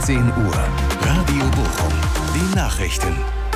10 Uhr. Radio Bochum. Die Nachrichten.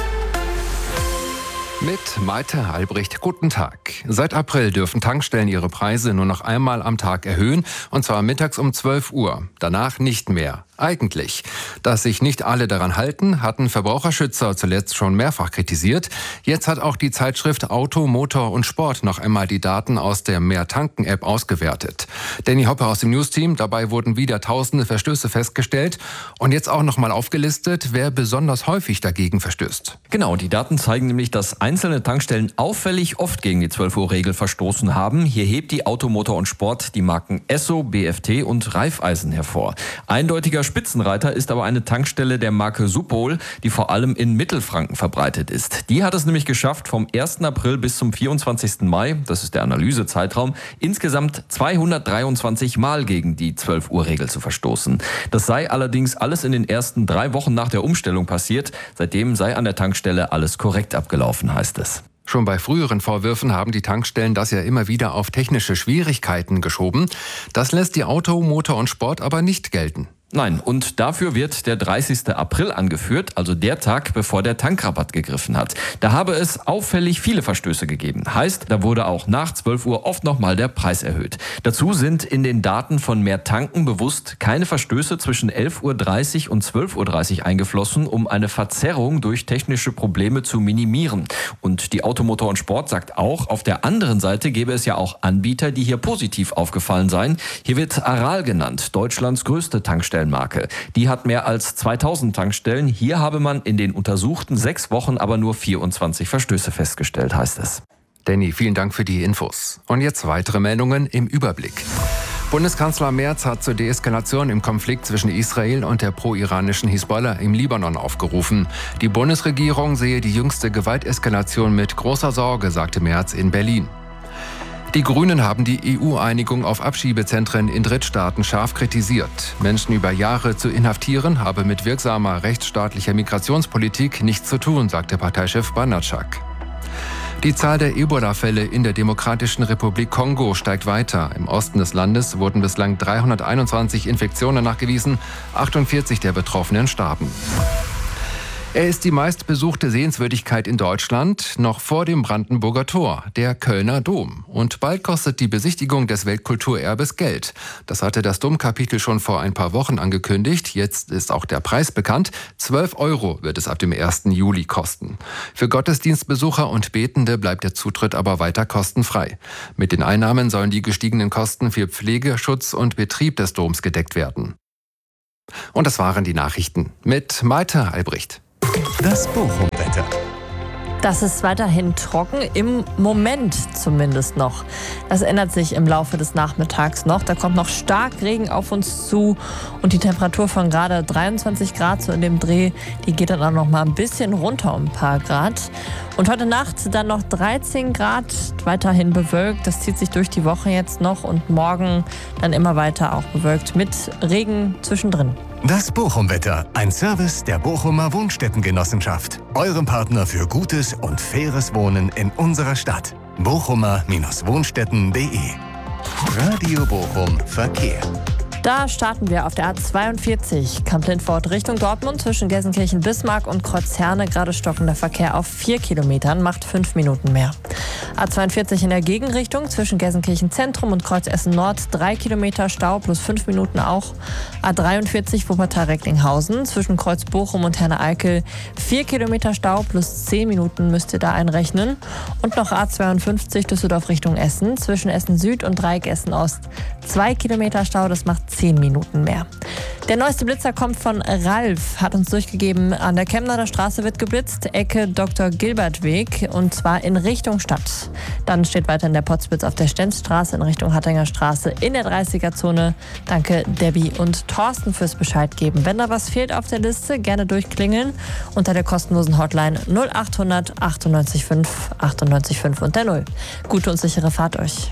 Mit Malte Albrecht. Guten Tag. Seit April dürfen Tankstellen ihre Preise nur noch einmal am Tag erhöhen, und zwar mittags um 12 Uhr. Danach nicht mehr. Eigentlich. Dass sich nicht alle daran halten, hatten Verbraucherschützer zuletzt schon mehrfach kritisiert. Jetzt hat auch die Zeitschrift Auto, Motor und Sport noch einmal die Daten aus der Mehr-Tanken-App ausgewertet. Danny Hoppe aus dem Newsteam, dabei wurden wieder tausende Verstöße festgestellt und jetzt auch noch mal aufgelistet, wer besonders häufig dagegen verstößt. Genau, die Daten zeigen nämlich, dass einzelne Tankstellen auffällig oft gegen die 12-Uhr-Regel verstoßen haben. Hier hebt die Auto, Motor und Sport die Marken Esso, BFT und Raiffeisen hervor. Eindeutiger Spitzenreiter ist aber eine Tankstelle der Marke Supol, die vor allem in Mittelfranken verbreitet ist. Die hat es nämlich geschafft, vom 1. April bis zum 24. Mai, das ist der Analysezeitraum, insgesamt 223 Mal gegen die 12-Uhr-Regel zu verstoßen. Das sei allerdings alles in den ersten 3 Wochen nach der Umstellung passiert. Seitdem sei an der Tankstelle alles korrekt abgelaufen, heißt es. Schon bei früheren Vorwürfen haben die Tankstellen das ja immer wieder auf technische Schwierigkeiten geschoben. Das lässt die Auto, Motor und Sport aber nicht gelten. Nein, und dafür wird der 30. April angeführt, also der Tag, bevor der Tankrabatt gegriffen hat. Da habe es auffällig viele Verstöße gegeben. Heißt, da wurde auch nach 12 Uhr oft nochmal der Preis erhöht. Dazu sind in den Daten von Mehr Tanken bewusst keine Verstöße zwischen 11.30 Uhr und 12.30 Uhr eingeflossen, um eine Verzerrung durch technische Probleme zu minimieren. Und die Auto, Motor und Sport sagt auch, auf der anderen Seite gäbe es ja auch Anbieter, die hier positiv aufgefallen seien. Hier wird Aral genannt, Deutschlands größte Tankstellenmarke. Die hat mehr als 2000 Tankstellen. Hier habe man in den untersuchten 6 Wochen aber nur 24 Verstöße festgestellt, heißt es. Danny, vielen Dank für die Infos. Und jetzt weitere Meldungen im Überblick. Bundeskanzler Merz hat zur Deeskalation im Konflikt zwischen Israel und der pro-iranischen Hisbollah im Libanon aufgerufen. Die Bundesregierung sehe die jüngste Gewalteskalation mit großer Sorge, sagte Merz in Berlin. Die Grünen haben die EU-Einigung auf Abschiebezentren in Drittstaaten scharf kritisiert. Menschen über Jahre zu inhaftieren, habe mit wirksamer rechtsstaatlicher Migrationspolitik nichts zu tun, sagte Parteichef Banatschak. Die Zahl der Ebola-Fälle in der Demokratischen Republik Kongo steigt weiter. Im Osten des Landes wurden bislang 321 Infektionen nachgewiesen, 48 der Betroffenen starben. Er ist die meistbesuchte Sehenswürdigkeit in Deutschland, noch vor dem Brandenburger Tor, der Kölner Dom. Und bald kostet die Besichtigung des Weltkulturerbes Geld. Das hatte das Domkapitel schon vor ein paar Wochen angekündigt. Jetzt ist auch der Preis bekannt. 12 € wird es ab dem 1. Juli kosten. Für Gottesdienstbesucher und Betende bleibt der Zutritt aber weiter kostenfrei. Mit den Einnahmen sollen die gestiegenen Kosten für Pflege, Schutz und Betrieb des Doms gedeckt werden. Und das waren die Nachrichten mit Malte Albrecht. Das Bochum-Wetter. Das ist weiterhin trocken, im Moment zumindest noch. Das ändert sich im Laufe des Nachmittags noch. Da kommt noch stark Regen auf uns zu und die Temperatur von gerade 23 Grad so in dem Dreh, die geht dann auch noch mal ein bisschen runter um ein paar Grad. Und heute Nacht dann noch 13 Grad, weiterhin bewölkt. Das zieht sich durch die Woche jetzt noch und morgen dann immer weiter auch bewölkt mit Regen zwischendrin. Das Bochum-Wetter, ein Service der Bochumer Wohnstättengenossenschaft. Eurem Partner für gutes und faires Wohnen in unserer Stadt. bochumer-wohnstätten.de. Radio Bochum Verkehr. Da starten wir auf der A42 Kamp-Lintfort Richtung Dortmund zwischen Gelsenkirchen-Bismarck und Kreuzherne. Gerade stockender Verkehr auf 4 Kilometern, macht 5 Minuten mehr. A42 in der Gegenrichtung zwischen Gelsenkirchen-Zentrum und Kreuz-Essen-Nord 3 Kilometer Stau plus 5 Minuten auch. A43 Wuppertal-Recklinghausen zwischen Kreuz-Bochum und Herne-Eickel 4 Kilometer Stau plus 10 Minuten müsst ihr da einrechnen. Und noch A52 Düsseldorf Richtung Essen zwischen Essen-Süd und Dreieck Essen-Ost 2 Kilometer Stau, das macht 10 Minuten mehr. Der neueste Blitzer kommt von Ralf, hat uns durchgegeben, an der Chemnader Straße wird geblitzt, Ecke Dr. Gilbert Weg und zwar in Richtung Stadt. Dann steht weiter in der Potzblitz auf der Stenzstraße in Richtung Hattinger Straße in der 30er-Zone. Danke Debbie und Thorsten fürs Bescheid geben. Wenn da was fehlt auf der Liste, gerne durchklingeln unter der kostenlosen Hotline 0800 98 5 98 5 und der 0. Gute und sichere Fahrt euch.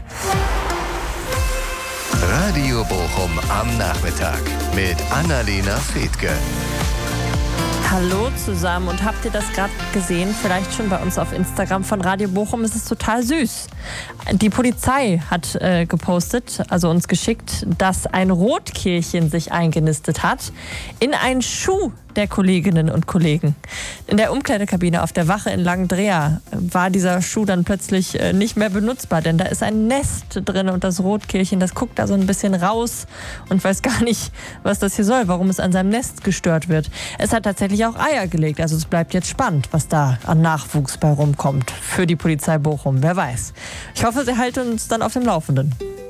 Radio Bochum am Nachmittag mit Annalena Fethke. Hallo zusammen, und habt ihr das gerade gesehen? Vielleicht schon bei uns auf Instagram von Radio Bochum. Es ist total süß. Die Polizei hat gepostet, also uns geschickt, dass ein Rotkehlchen sich eingenistet hat in einen Schuh der Kolleginnen und Kollegen. In der Umkleidekabine auf der Wache in Langendreher war dieser Schuh dann plötzlich nicht mehr benutzbar, denn da ist ein Nest drin und das Rotkehlchen, das guckt da so ein bisschen raus und weiß gar nicht, was das hier soll, warum es an seinem Nest gestört wird. Es hat tatsächlich auch Eier gelegt, also es bleibt jetzt spannend, was da an Nachwuchs bei rumkommt für die Polizei Bochum, wer weiß. Ich hoffe, sie halten uns dann auf dem Laufenden.